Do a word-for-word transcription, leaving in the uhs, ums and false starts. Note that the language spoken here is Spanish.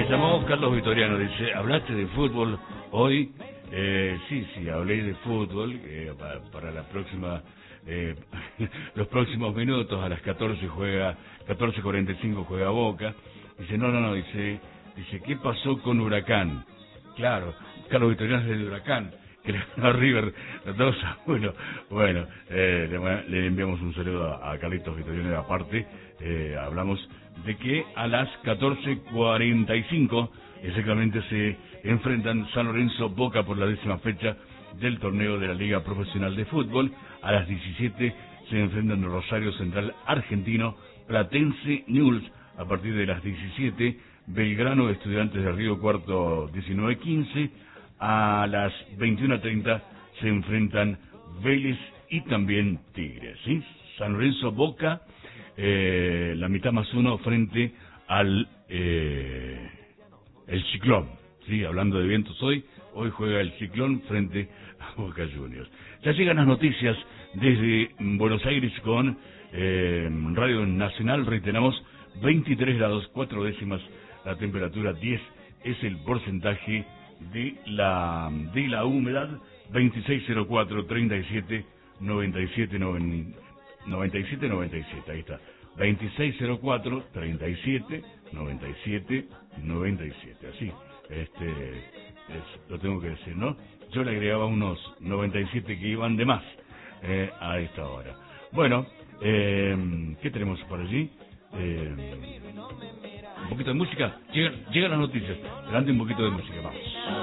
llamó Carlos Vitoriano, dice, ¿hablaste de fútbol hoy? Eh, sí, sí, hablé de fútbol eh, para, para la próxima, eh, los próximos minutos, a las catorce juega, catorce cuarenta y cinco juega Boca. Dice, no, no, no, dice, dice, ¿qué pasó con Huracán? Claro, Carlos Vitoriano es de Huracán, que le ganó a River dos a uno. Bueno, eh, le, le enviamos un saludo a, a Carlitos Vitoriano. Aparte, eh, hablamos de que a las catorce cuarenta y cinco exactamente se enfrentan San Lorenzo Boca por la décima fecha del torneo de la Liga Profesional de Fútbol. A las diecisiete se enfrentan Rosario Central Argentino Platense Newell's. A partir de las diecisiete, Belgrano Estudiantes de Río Cuarto diecinueve quince. A las veintiuna treinta se enfrentan Vélez y también Tigres, ¿sí? San Lorenzo Boca, eh, la mitad más uno frente al eh, el Ciclón, ¿sí? Hablando de vientos hoy, hoy juega el Ciclón frente a Boca Juniors. Ya llegan las noticias desde Buenos Aires con eh, Radio Nacional. Reiteramos, veintitrés grados, cuatro décimas la temperatura, diez es el porcentaje de la de la humedad, veintiséis cero cuatro treinta y siete noventa y siete noventa y siete noventa y siete, ahí está, veintiséis cero cuatro treinta y siete noventa y siete noventa y siete, así, este, es, lo tengo que decir, ¿no? Yo le agregaba unos noventa y siete que iban de más eh, a esta hora. Bueno, eh, ¿qué tenemos por allí? Eh, un poquito de música, llegan, llegan las noticias, adelante un poquito de música, vamos.